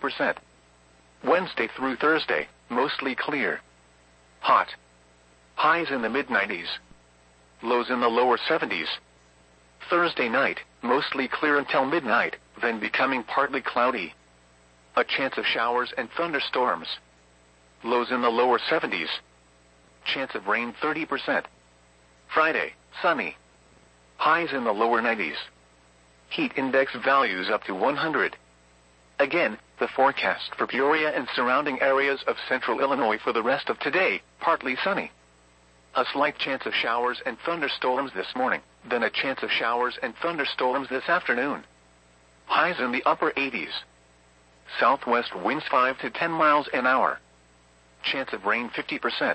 30%. Wednesday through Thursday, mostly clear. Hot. Highs in the mid-90s. Lows in the lower 70s. Thursday night, mostly clear until midnight, then becoming partly cloudy. A chance of showers and thunderstorms. Lows in the lower 70s. Chance of rain 30%. Friday, sunny. Highs in the lower 90s. Heat index values up to 100. Again, the forecast for Peoria and surrounding areas of central Illinois for the rest of today, partly sunny. A slight chance of showers and thunderstorms this morning, then a chance of showers and thunderstorms this afternoon. Highs in the upper 80s. Southwest winds 5 to 10 miles an hour. Chance of rain 50%.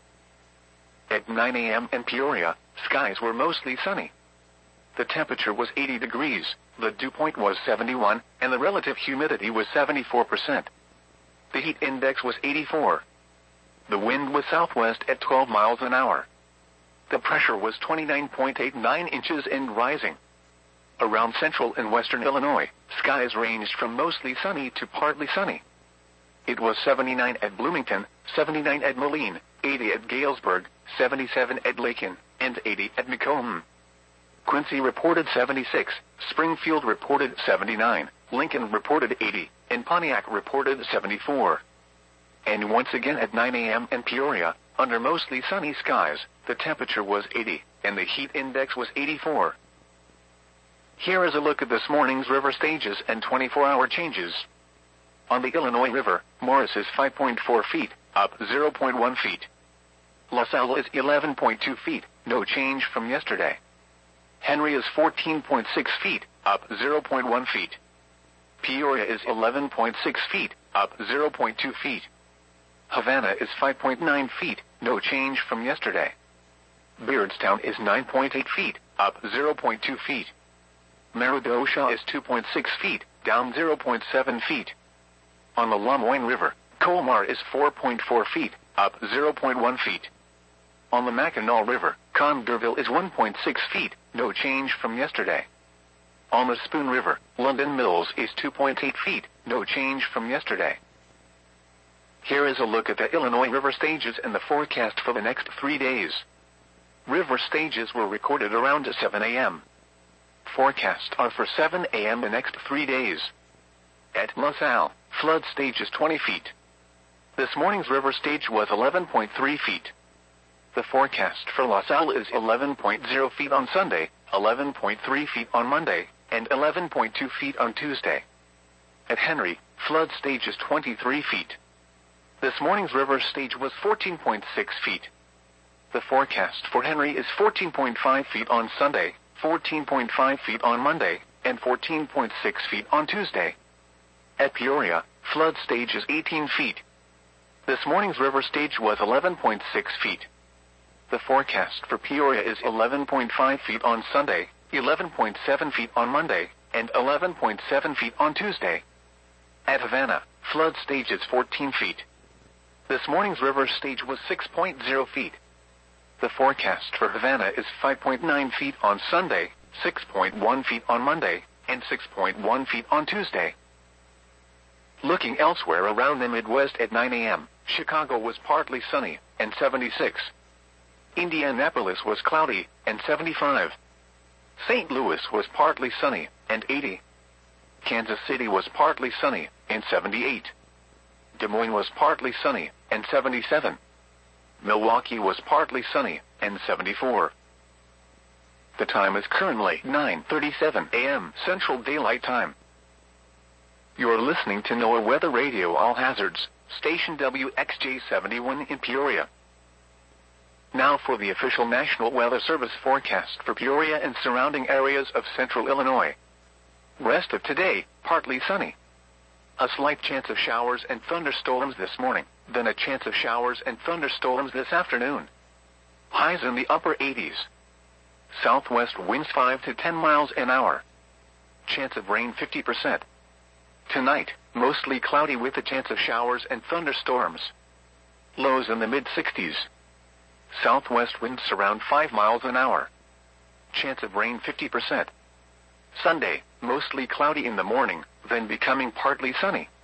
At 9 a.m. in Peoria, skies were mostly sunny. The temperature was 80 degrees, the dew point was 71, and the relative humidity was 74%. The heat index was 84. The wind was southwest at 12 miles an hour. The pressure was 29.89 inches and rising. Around central and western Illinois, skies ranged from mostly sunny to partly sunny. It was 79 at Bloomington, 79 at Moline, 80 at Galesburg, 77 at Lakin, and 80 at Macomb. Quincy reported 76, Springfield reported 79, Lincoln reported 80, and Pontiac reported 74. And once again at 9 a.m. in Peoria, under mostly sunny skies, the temperature was 80, and the heat index was 84. Here is a look at this morning's river stages and 24-hour changes. On the Illinois River, Morris is 5.4 feet, up 0.1 feet. LaSalle is 11.2 feet, no change from yesterday. Henry is 14.6 feet, up 0.1 feet. Peoria is 11.6 feet, up 0.2 feet. Havana is 5.9 feet, no change from yesterday. Beardstown is 9.8 feet, up 0.2 feet. Meridosha is 2.6 feet, down 0.7 feet. On the Lamoine River, Colmar is 4.4 feet, up 0.1 feet. On the Mackinac River, Condorville is 1.6 feet, no change from yesterday. On the Spoon River, London Mills is 2.8 feet, no change from yesterday. Here is a look at the Illinois river stages and the forecast for the next 3 days. River stages were recorded around 7 a.m. Forecasts are for 7 a.m. the next 3 days. At LaSalle, flood stage is 20 feet. This morning's river stage was 11.3 feet. The forecast for LaSalle is 11.0 feet on Sunday, 11.3 feet on Monday, and 11.2 feet on Tuesday. At Henry, flood stage is 23 feet. This morning's river stage was 14.6 feet. The forecast for Henry is 14.5 feet on Sunday, 14.5 feet on Monday, and 14.6 feet on Tuesday. At Peoria, flood stage is 18 feet. This morning's river stage was 11.6 feet. The forecast for Peoria is 11.5 feet on Sunday, 11.7 feet on Monday, and 11.7 feet on Tuesday. At Havana, flood stage is 14 feet. This morning's river stage was 6.0 feet. The forecast for Havana is 5.9 feet on Sunday, 6.1 feet on Monday, and 6.1 feet on Tuesday. Looking elsewhere around the Midwest at 9 a.m., Chicago was partly sunny, and 76. Indianapolis was cloudy, and 75. St. Louis was partly sunny, and 80. Kansas City was partly sunny, and 78. Des Moines was partly sunny, and 77. Milwaukee was partly sunny, and 74. The time is currently 9:37 a.m. Central Daylight Time. You're listening to NOAA Weather Radio All Hazards, station WXJ71 in Peoria. Now for the official National Weather Service forecast for Peoria and surrounding areas of central Illinois. Rest of today, partly sunny. A slight chance of showers and thunderstorms this morning, then a chance of showers and thunderstorms this afternoon. Highs in the upper 80s. Southwest winds 5 to 10 miles an hour. Chance of rain 50%. Tonight, mostly cloudy with a chance of showers and thunderstorms. Lows in the mid-60s. Southwest winds around 5 miles an hour. Chance of rain 50%. Sunday, mostly cloudy in the morning, then becoming partly sunny.